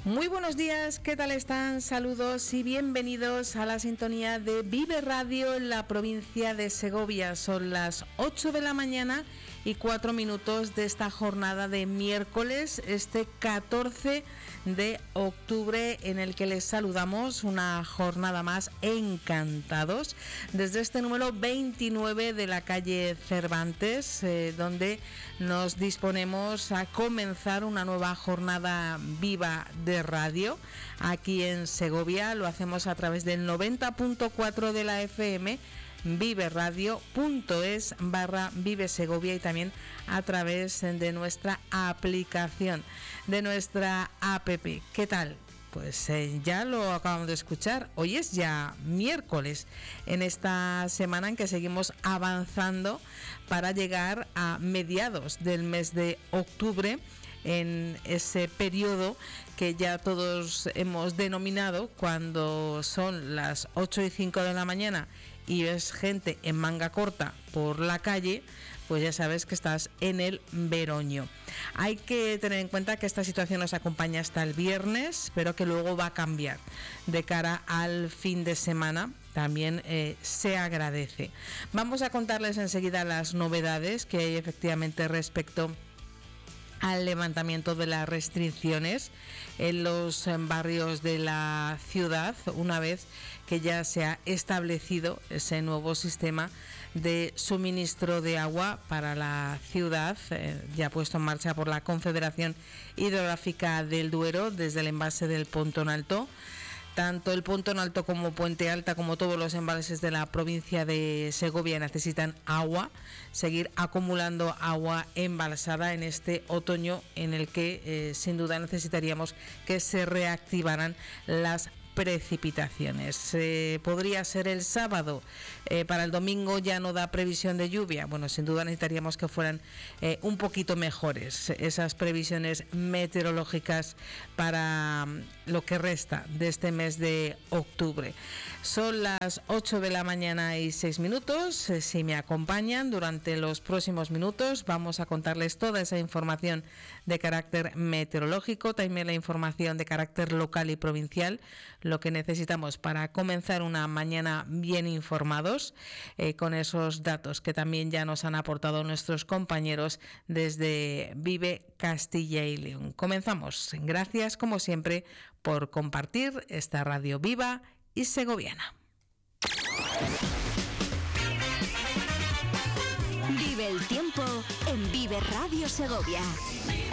Muy buenos días, ¿qué tal están? Saludos y bienvenidos a la sintonía de Vive Radio en la provincia de Segovia. Son las 8 de la mañana y 4 minutos de esta jornada de miércoles, este 14 de octubre, en el que les saludamos una jornada más encantados desde este número 29 de la calle Cervantes, donde nos disponemos a comenzar una nueva jornada viva de radio aquí en Segovia. Lo hacemos a través del 90.4 de la FM, viveradio.es/Vive Segovia, y también a través de nuestra aplicación, de nuestra app. ¿Qué tal? Pues ya lo acabamos de escuchar. Hoy es ya miércoles, en esta semana en que seguimos avanzando para llegar a mediados del mes de octubre, en ese periodo que ya todos hemos denominado cuando son las 8 y 5 de la mañana y ves gente en manga corta por la calle, pues ya sabes que estás en el veroño. Hay que tener en cuenta que esta situación nos acompaña hasta el viernes, pero que luego va a cambiar de cara al fin de semana. También se agradece. Vamos a contarles enseguida las novedades que hay efectivamente respecto al levantamiento de las restricciones en los barrios de la ciudad, una vez que ya se ha establecido ese nuevo sistema de suministro de agua para la ciudad, ya puesto en marcha por la Confederación Hidrográfica del Duero desde el embalse del Pontón Alto. Tanto el Pontón Alto como Puente Alta, como todos los embalses de la provincia de Segovia, necesitan agua, seguir acumulando agua embalsada en este otoño en el que sin duda necesitaríamos que se reactivaran las precipitaciones. Podría ser el sábado, para el domingo ya no da previsión de lluvia. Bueno, sin duda necesitaríamos que fueran un poquito mejores esas previsiones meteorológicas para lo que resta de este mes de octubre. Son las 8 de la mañana y 6 minutos. Si me acompañan durante los próximos minutos, vamos a contarles toda esa información de carácter meteorológico, también la información de carácter local y provincial, lo que necesitamos para comenzar una mañana bien informados, con esos datos que también ya nos han aportado nuestros compañeros desde Vive Castilla y León. Comenzamos. Gracias, como siempre, por compartir esta radio viva y segoviana. Vive el tiempo en Vive Radio Segovia.